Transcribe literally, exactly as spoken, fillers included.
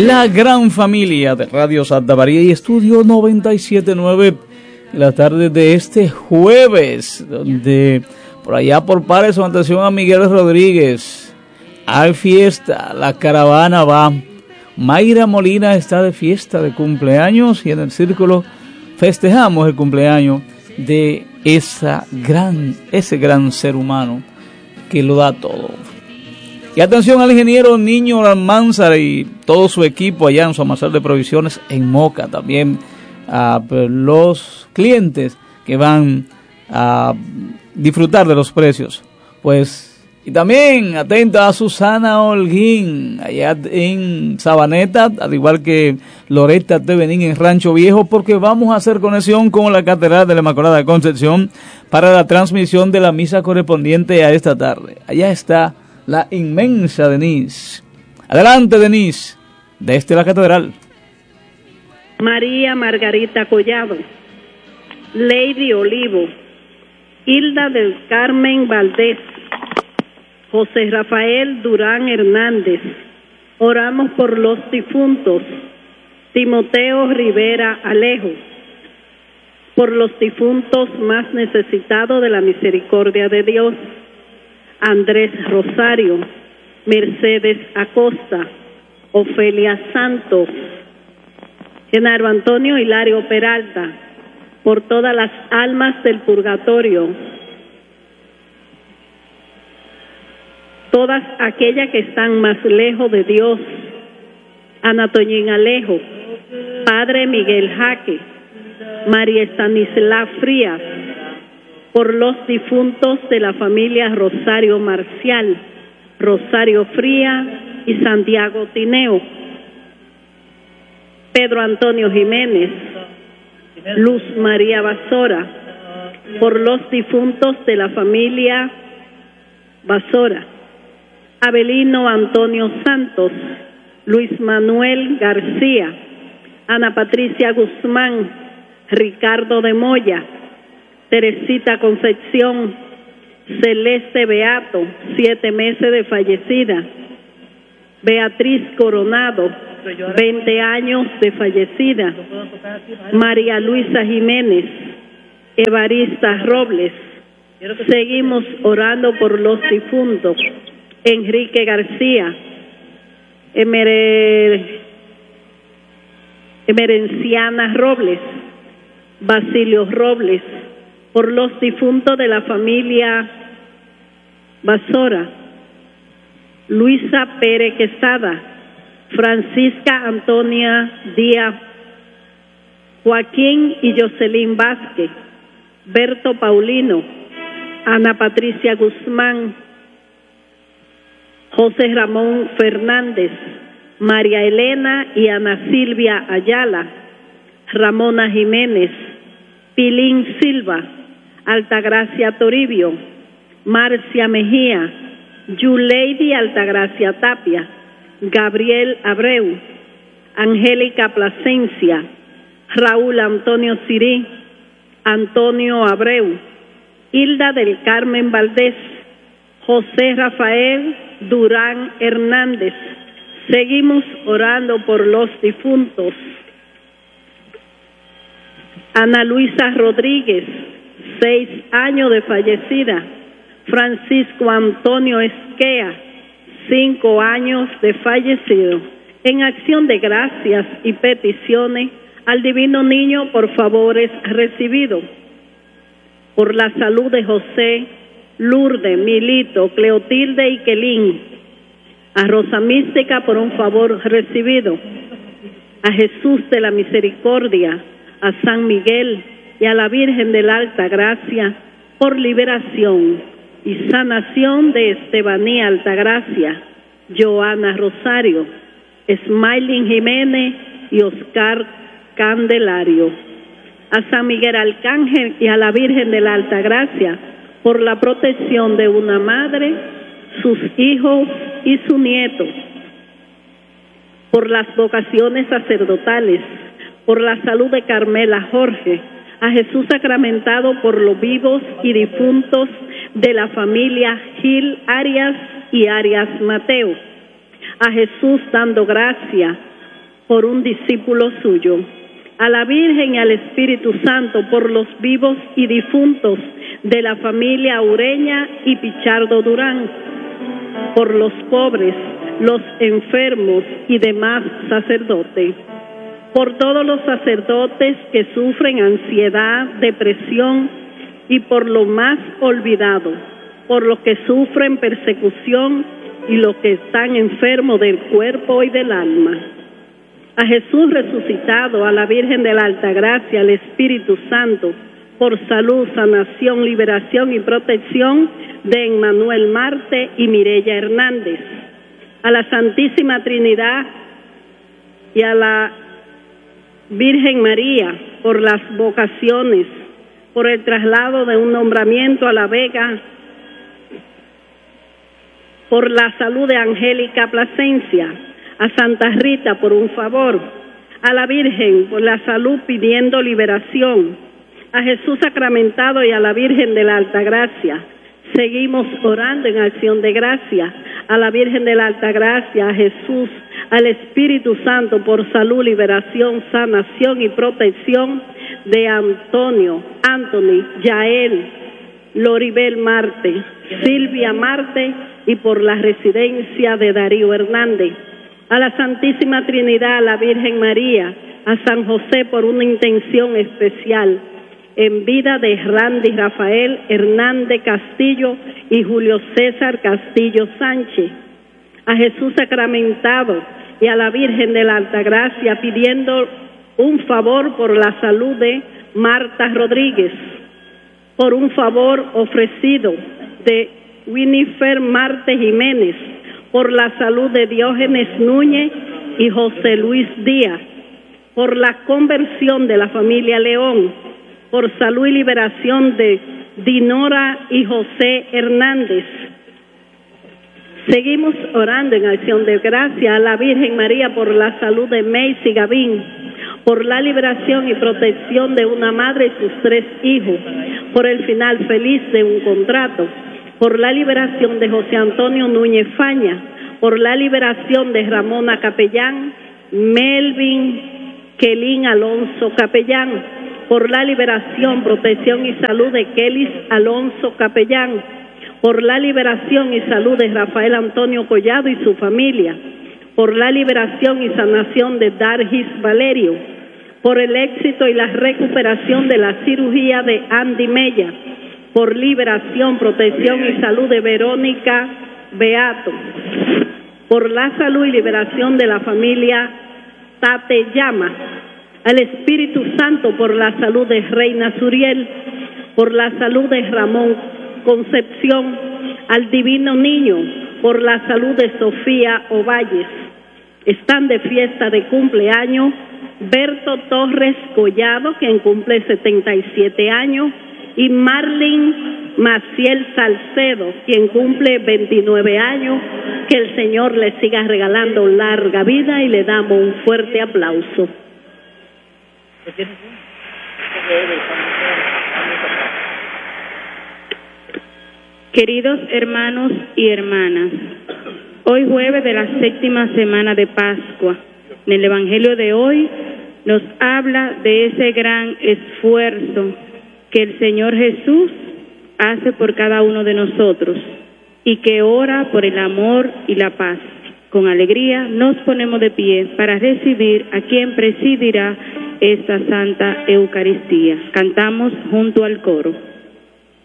La gran familia de Radio Santa María y Estudio noventa y siete punto nueve, la tarde de este jueves, donde por allá por Pares, atención a Miguel Rodríguez, hay fiesta, la caravana va, Mayra Molina está de fiesta de cumpleaños y en el círculo festejamos el cumpleaños de esa gran, ese gran ser humano que lo da todo. Y atención al ingeniero Niño Almanzar y todo su equipo allá en su almacén de provisiones en Moca. También a los clientes que van a disfrutar de los precios. Pues, y también atenta a Susana Holguín, allá en Sabaneta, al igual que Loretta Tevenín en Rancho Viejo, porque vamos a hacer conexión con la Catedral de la Inmaculada Concepción para la transmisión de la misa correspondiente a esta tarde. Allá está la inmensa Denise. Adelante, Denise, desde la catedral. María Margarita Collado, Lady Olivo, Hilda del Carmen Valdés, José Rafael Durán Hernández. Oramos por los difuntos. Timoteo Rivera Alejo, por los difuntos más necesitados de la misericordia de Dios. Andrés Rosario, Mercedes Acosta, Ofelia Santos, Genaro Antonio Hilario Peralta, por todas las almas del purgatorio, todas aquellas que están más lejos de Dios. Ana Toñín Alejo, Padre Miguel Jaque, María Estanislá Frías, por los difuntos de la familia Rosario Marcial, Rosario Fría y Santiago Tineo. Pedro Antonio Jiménez, Luz María Basora, por los difuntos de la familia Basora. Abelino Antonio Santos, Luis Manuel García, Ana Patricia Guzmán, Ricardo de Moya, Teresita Concepción, Celeste Beato, siete meses de fallecida. Beatriz Coronado, veinte años de fallecida. María Luisa Jiménez, Evarista Robles. Seguimos orando por los difuntos. Enrique García, Emer... Emerenciana Robles, Basilio Robles, por los difuntos de la familia Basora. Luisa Pérez Quesada, Francisca Antonia Díaz, Joaquín y Jocelyn Vázquez, Berto Paulino, Ana Patricia Guzmán, José Ramón Fernández, María Elena y Ana Silvia Ayala, Ramona Jiménez, Pilín Silva, Altagracia Toribio, Marcia Mejía, Yuleidi Altagracia Tapia, Gabriel Abreu, Angélica Plasencia, Raúl Antonio Sirí, Antonio Abreu, Hilda del Carmen Valdés, José Rafael Durán Hernández. Seguimos orando por los difuntos. Ana Luisa Rodríguez, seis años de fallecida. Francisco Antonio Esquea, cinco años de fallecido. En acción de gracias y peticiones al Divino Niño por favores recibidos. Por la salud de José, Lourdes, Milito, Cleotilde y Quelín. A Rosa Mística por un favor recibido. A Jesús de la Misericordia, a San Miguel y a la Virgen de la Alta Gracia por liberación y sanación de Estebanía Altagracia, Joana Rosario, Smiling Jiménez y Oscar Candelario. A San Miguel Arcángel y a la Virgen de la Altagracia por la protección de una madre, sus hijos y su nieto. Por las vocaciones sacerdotales, por la salud de Carmela Jorge, a Jesús sacramentado por los vivos y difuntos de la familia Gil Arias y Arias Mateo, a Jesús dando gracia por un discípulo suyo. A la Virgen y al Espíritu Santo, por los vivos y difuntos de la familia Ureña y Pichardo Durán, por los pobres, los enfermos y demás sacerdotes, por todos los sacerdotes que sufren ansiedad, depresión y por lo más olvidado, por los que sufren persecución y los que están enfermos del cuerpo y del alma. A Jesús resucitado, a la Virgen de la Altagracia, al Espíritu Santo, por salud, sanación, liberación y protección de Emmanuel Marte y Mireya Hernández. A la Santísima Trinidad y a la Virgen María, por las vocaciones, por el traslado de un nombramiento a La Vega, por la salud de Angélica Plasencia, a Santa Rita por un favor, a la Virgen por la salud pidiendo liberación, a Jesús sacramentado y a la Virgen de la Altagracia. Seguimos orando en acción de gracia, a la Virgen de la Altagracia, a Jesús, al Espíritu Santo por salud, liberación, sanación y protección de Antonio, Anthony, Yael, Loribel Marte, Silvia Marte y por la residencia de Darío Hernández. A la Santísima Trinidad, a la Virgen María, a San José por una intención especial, en vida de Randy Rafael Hernández Castillo y Julio César Castillo Sánchez. A Jesús sacramentado y a la Virgen de la Altagracia pidiendo un favor por la salud de Marta Rodríguez, por un favor ofrecido de Winifred Marte Jiménez, por la salud de Diógenes Núñez y José Luis Díaz, por la conversión de la familia León, por salud y liberación de Dinora y José Hernández. Seguimos orando en acción de gracia a la Virgen María por la salud de Macy Gavín, por la liberación y protección de una madre y sus tres hijos, por el final feliz de un contrato, por la liberación de José Antonio Núñez Faña, por la liberación de Ramona Capellán, Melvin Kelín Alonso Capellán, por la liberación, protección y salud de Kelis Alonso Capellán, por la liberación y salud de Rafael Antonio Collado y su familia, por la liberación y sanación de Dargis Valerio, por el éxito y la recuperación de la cirugía de Andy Mella, por liberación, protección y salud de Verónica Beato, por la salud y liberación de la familia Tateyama, al Espíritu Santo por la salud de Reina Suriel, por la salud de Ramón Concepción, al Divino Niño, por la salud de Sofía Ovalles. Están de fiesta de cumpleaños Berto Torres Collado, quien cumple setenta y siete años, y Marlene Maciel Salcedo, quien cumple veintinueve años. Que el Señor le siga regalando larga vida y le damos un fuerte aplauso. Queridos hermanos y hermanas, hoy jueves de la séptima semana de Pascua, en el Evangelio de hoy nos habla de ese gran esfuerzo que el Señor Jesús hace por cada uno de nosotros y que ora por el amor y la paz. Con alegría nos ponemos de pie para recibir a quien presidirá esta Santa Eucaristía. Cantamos junto al coro.